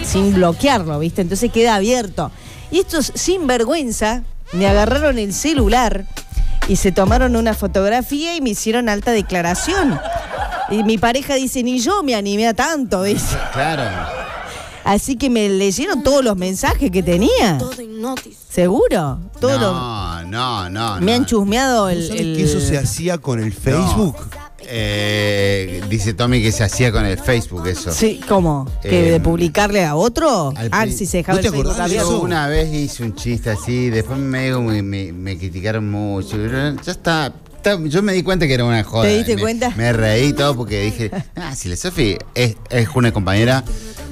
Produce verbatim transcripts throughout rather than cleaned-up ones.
sin bloquearlo, ¿viste? Entonces queda abierto. Y estos sinvergüenza me agarraron el celular y se tomaron una fotografía y me hicieron alta declaración. Y mi pareja dice, ni yo me animé a tanto, dice. Claro. Así que me leyeron todos los mensajes que tenía. ¿Seguro? Todo no, lo... no, no. Me no. han chusmeado el... ¿Sabes el... que eso se hacía con el Facebook? No. Eh, dice Tommy que se hacía con el Facebook eso. Sí, ¿cómo? ¿Que Eh, de publicarle a otro? Ah, si se dejaba ¿no te el Facebook acordás de abierto. eso? Una vez hice un chiste así, después me, me, me, me criticaron mucho. Ya está, está. Yo me di cuenta que era una joda. ¿Te diste me, cuenta? Me reí todo porque dije, ah, si la Sofi es, es una compañera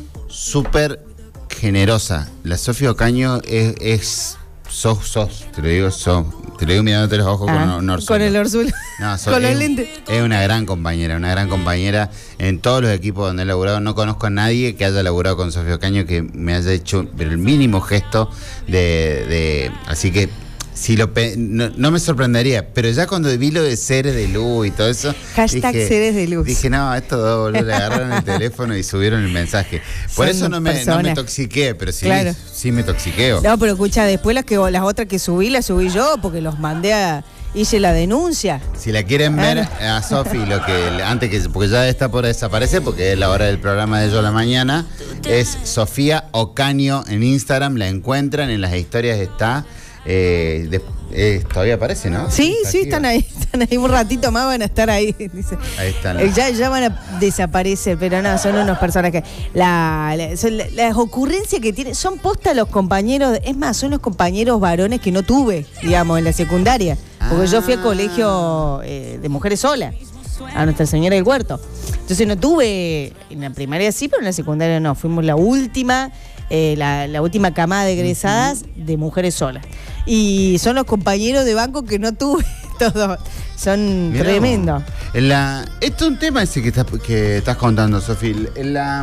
súper generosa. La Sofi Ocaño es, es sos, sos, te lo digo, sos, te lo digo mirándote los ojos Ah, con un orzuelo. con el orzuelo. No, sos, con los es, lentes. es una gran compañera, una gran compañera en todos los equipos donde he laburado. No conozco a nadie que haya laburado con Sofía Ocaño que me haya hecho pero el mínimo gesto de, de así que si lo pe no, no me sorprendería, pero ya cuando vi lo de seres de luz y todo eso, Hashtag dije, seres de luz. Dije, no, estos dos boludos le agarraron el teléfono y subieron el mensaje. Por Son eso no me, no me personas. toxiqué, pero sí, Claro. sí me toxiqueo. No, pero escucha, después las, que, las otras que subí, las subí yo porque los mandé a... Hice la denuncia. Si la quieren ver a Sofi, lo que antes que porque ya está por desaparecer, porque es la hora del programa de Yo a la Mañana, es Sofía Ocaño en Instagram, la encuentran, en las historias está. Eh, de, eh, todavía aparece, ¿no? Sí, Está sí, activa. están ahí, están ahí. Un ratito más van a estar ahí. Dice. Ahí están. Eh, Ya, ya van a desaparecer, pero no, son unos personajes. La, la- son la- las ocurrencias que tienen, son posta los compañeros, es más, son los compañeros varones que no tuve, digamos, en la secundaria. Porque yo fui al colegio eh, de mujeres solas, a Nuestra Señora del Huerto. Entonces no tuve, en la primaria sí, pero en la secundaria no. Fuimos la última, eh, la, la última camada de egresadas de mujeres solas. Y son los compañeros de banco que no tuve todos. Son Mirá tremendos. vos. En la, esto es un tema ese que estás, que estás contando, Sofi. En la,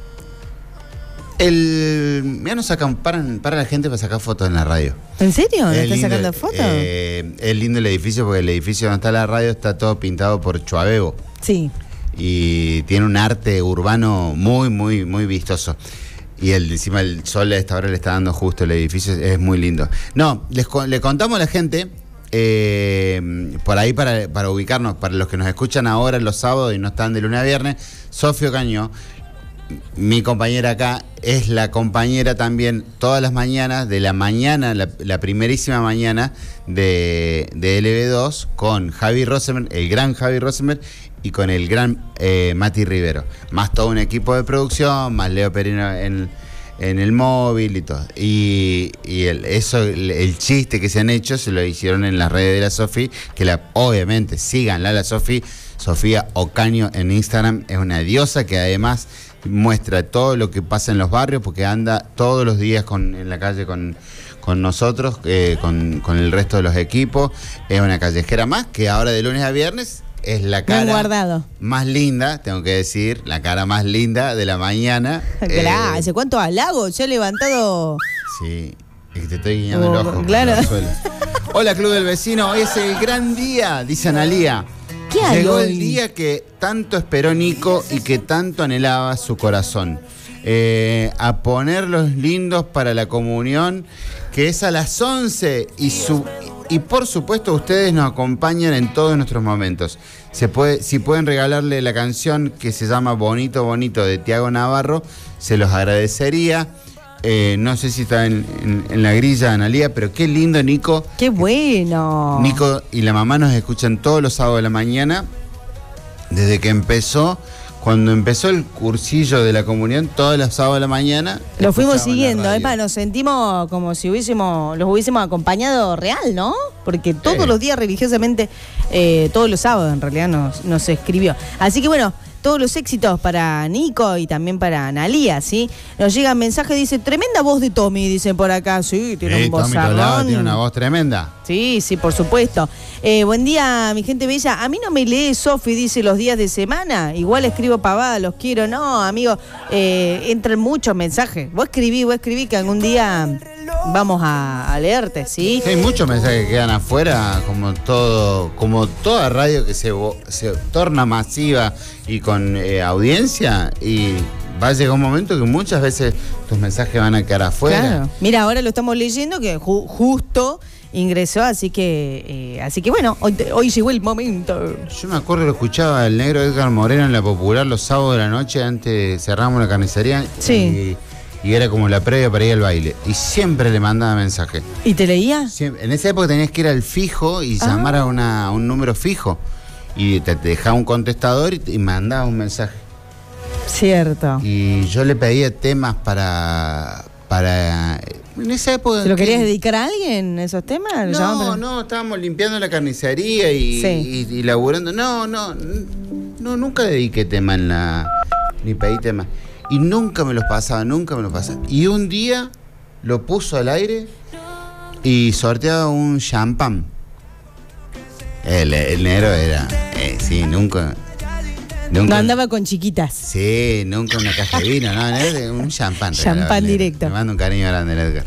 el, mira, nos sacan, paran, para la gente para sacar fotos en la radio. ¿En serio? ¿No Es estás lindo, sacando fotos? eh, es lindo el edificio porque el edificio donde está la radio está todo pintado por Chuabebo. Sí. Y tiene un arte urbano muy, muy, muy vistoso. Y el, encima el sol a esta hora le está dando justo el edificio, es muy lindo. No, les, le contamos a la gente, eh, por ahí para, para ubicarnos, para los que nos escuchan ahora los sábados y no están de lunes a viernes, Sofía Ocaño, mi compañera acá, es la compañera también todas las mañanas, de la mañana, la, la primerísima mañana de, de L B dos, con Javi Rosenberg, el gran Javi Rosenberg, y con el gran eh, Mati Rivero. Más todo un equipo de producción, más Leo Perino en, en el móvil y todo. Y, y el, eso, el, el chiste que se han hecho, se lo hicieron en las redes de la Sofi, que la, obviamente síganla la Sofi, Sofía Ocaño en Instagram, es una diosa que además muestra todo lo que pasa en los barrios, porque anda todos los días con, en la calle con, con nosotros, eh, con, con el resto de los equipos. Es una callejera más que ahora de lunes a viernes es la Me han cara guardado. más linda, tengo que decir, la cara más linda de la mañana. Gracias. Eh, ¿Cuántos halagos? Se ha levantado. sí, es que te estoy guiñando el Oh, ojo. claro. Por el suelo. Hola, Club del Vecino, hoy es el gran día, dice Analía. ¿Qué hay Llegó hoy? el día que tanto esperó Nico y que tanto anhelaba su corazón. Eh, a ponerlos lindos para la comunión, que es a las once, y, su, y por supuesto ustedes nos acompañan en todos nuestros momentos. Se puede, si pueden regalarle la canción que se llama Bonito Bonito de Tiago Navarro, se los agradecería. Eh, no sé si está en, en, en la grilla, Analía, pero qué lindo, Nico. ¡Qué bueno! Nico y la mamá nos escuchan todos los sábados de la mañana, desde que empezó, cuando empezó el cursillo de la comunión, todos los sábados de la mañana. Lo fuimos escuchaban la siguiendo, radio. es más, nos sentimos como si hubiésemos, los hubiésemos acompañado real, ¿no? Porque todos Sí. los días religiosamente, eh, todos los sábados en realidad nos, nos escribió. Así que bueno, todos los éxitos para Nico y también para Analía, ¿sí? Nos llega un mensaje, dice, tremenda voz de Tommy, dicen por acá, sí, tiene Sí, un Tommy Tolado vozarrón. tiene una voz tremenda. Sí, sí, por supuesto. Eh, buen día, mi gente bella. A mí no me lee Sofi, dice, los días de semana. Igual escribo pavada, los quiero. No, amigo, eh, entran muchos mensajes. Vos escribí, vos escribí que algún día vamos a, a leerte, ¿sí? Hay muchos mensajes que quedan afuera, como todo, como toda radio que se, vo- se torna masiva y con eh, audiencia, y va a llegar un momento que muchas veces tus mensajes van a quedar afuera. Claro. Mira, ahora lo estamos leyendo que ju- justo ingresó, así que eh, así que bueno, hoy, hoy llegó el momento. Yo me acuerdo, lo escuchaba el negro Edgar Moreno en La Popular los sábados de la noche antes cerramos la carnicería. Sí. Y, y era como la previa para ir al baile. Y siempre le mandaba mensajes. ¿Y te leía? Siempre. En esa época tenías que ir al fijo y Ah. llamar a, una, a un número fijo. Y te, te dejaba un contestador y, y mandaba un mensaje. Cierto. Y yo le pedía temas para... para en esa época... ¿Se lo querías que- dedicar a alguien, esos temas? ¿Lo llamaban No, para- no, estábamos limpiando la carnicería y, Sí. y, y laburando. No, no, no, nunca dediqué tema en la... Ni pedí tema. Y nunca me los pasaba, nunca me los pasaba. Y un día lo puso al aire y sorteaba un champán. El, el negro era... eh, sí, nunca... nunca No andaba con chiquitas. Sí, nunca una caja de vino, no, no, un champán. Champán regalaba el negro. directo. Le mando un cariño grande al Edgar.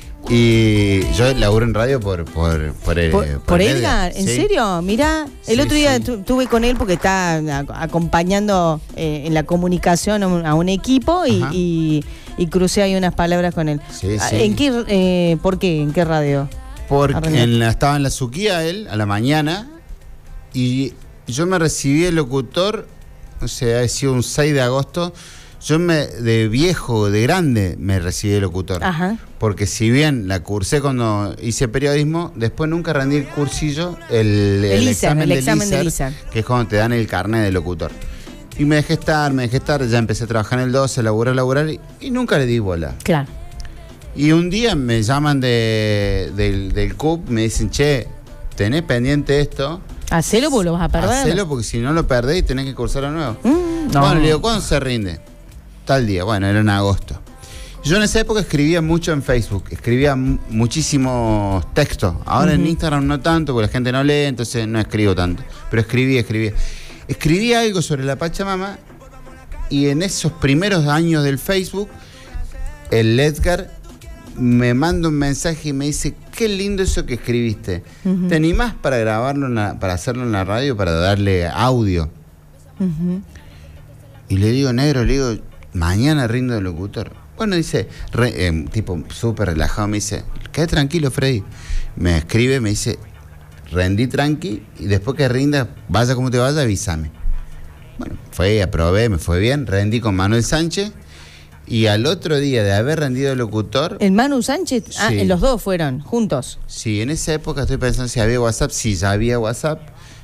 Y yo laburo en radio por por por, el- ¿Por, por el Edgar? ¿En sí. serio? Mirá, el Sí, otro día sí. tu- estuve con él porque está a- acompañando eh, en la comunicación a un, a un equipo y, Ajá. y, y crucé ahí unas palabras con él. Sí, Ah, sí. ¿En qué, eh, ¿Por qué? ¿En qué radio? Porque Arreglé. en la- estaba en la Suquía él a la mañana y yo me recibí el locutor, o sea, ha sido un seis de agosto. Yo me de viejo, de grande, me recibí de locutor. Ajá. Porque si bien la cursé cuando hice periodismo, después nunca rendí el cursillo, el, El I S E R, el del examen del I I S E S R, E R. que es cuando te dan el carnet de locutor. Y me dejé estar, me dejé estar, ya empecé a trabajar en el doce, laburar, laburar, y, y nunca le di bola. Claro. Y un día me llaman de, del, del C U P, me dicen, che, tenés pendiente esto, Hacelo porque lo vas a perder. hacelo porque si no lo perdés tenés que cursarlo nuevo. Mm, no. Bueno, le digo, ¿cuándo se rinde? Tal día, bueno, era en agosto. Yo en esa época escribía mucho en Facebook, escribía m- muchísimos textos. Ahora en Ujú. Instagram no tanto, porque la gente no lee, entonces no escribo tanto. Pero escribía, escribía. Escribía algo sobre la Pachamama y en esos primeros años del Facebook, el Edgar me manda un mensaje y me dice, qué lindo eso que escribiste. Ujú. ¿Te animás para grabarlo, en la- para hacerlo en la radio, para darle audio? Ujú. Y le digo, negro, le digo, mañana rindo de locutor. Bueno, dice, re- eh, tipo súper relajado, me dice, quédate tranquilo, Freddy. Me escribe, me dice, rendí tranqui y después que rinda, vaya como te vaya, avísame. Bueno, fue, aprobé, me fue bien, rendí con Manuel Sánchez y al otro día de haber rendido de locutor, ¿El Manu Sánchez? Ah, Sí. los dos fueron, juntos. sí, en esa época estoy pensando si había WhatsApp, sí, ya había WhatsApp.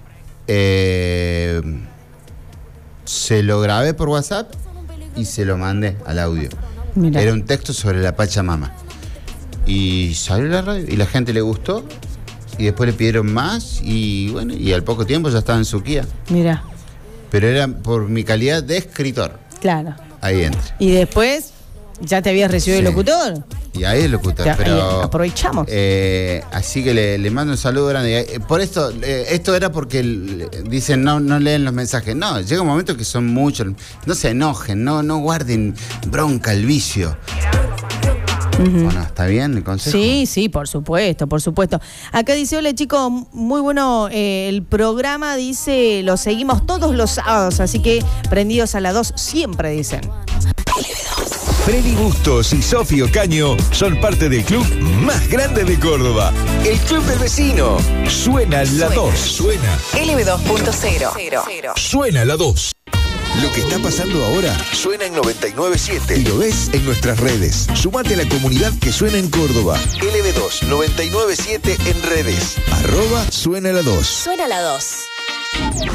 Eh, se lo grabé por WhatsApp y se lo mandé al audio. Mira. Era un texto sobre la Pachamama. Y salió en la radio y la gente le gustó. Y después le pidieron más y bueno, y al poco tiempo ya estaba en Suquía. Mira, Pero era por mi calidad de escritor. claro. Ahí entra. Y después, ¿ya te habías recibido el Sí. locutor? Y ahí el locutor. Ya, pero ahí aprovechamos. eh, así que le, le mando un saludo grande. Eh, Por esto, eh, esto era porque el- dicen no, no leen los mensajes. No, llega un momento que son muchos. No se enojen, no, no guarden bronca el vicio. Bueno, ¿está bien el consejo? Sí, sí, por supuesto, por supuesto. Acá dice, hola chicos, muy bueno eh, el programa, dice, lo seguimos todos los sábados, así que prendidos a la dos siempre, dicen. Freddy Bustos y Sofía Ocaño son parte del club más grande de Córdoba, el Club del Vecino. Suena la dos. Suena. L B dos punto cero. Suena la dos. Lo que está pasando ahora suena en noventa y nueve punto siete y lo ves en nuestras redes. Sumate a la comunidad que suena en Córdoba. L B dos noventa y nueve punto siete en redes. Arroba Suena la dos. Suena la dos.